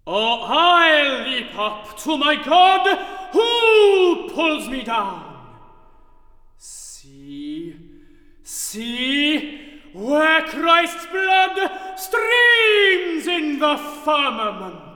or I'll leap up to my God who pulls me down. See, where Christ's blood streams in the firmament.